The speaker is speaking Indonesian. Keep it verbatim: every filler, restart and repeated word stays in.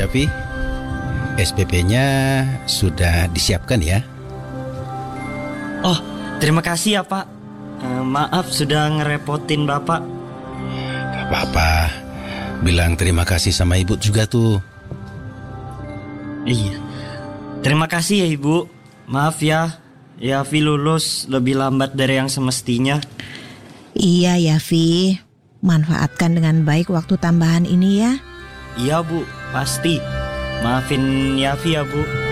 Yafi, S P P-nya sudah disiapkan ya? Oh, terima kasih ya Pak. Eh, maaf sudah ngerepotin Bapak. Gak apa-apa. Bilang terima kasih sama ibu juga tuh. Iya. Terima kasih ya Ibu. Maaf ya, Yafi lulus lebih lambat dari yang semestinya. Iya Yafi, manfaatkan dengan baik waktu tambahan ini ya. Iya Bu, pasti. Maafin Yafi ya Bu.